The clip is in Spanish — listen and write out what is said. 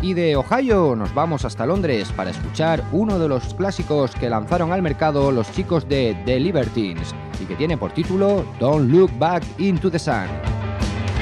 Y de Ohio nos vamos hasta Londres para escuchar uno de los clásicos que lanzaron al mercado los chicos de The Libertines y que tiene por título Don't Look Back into the Sun.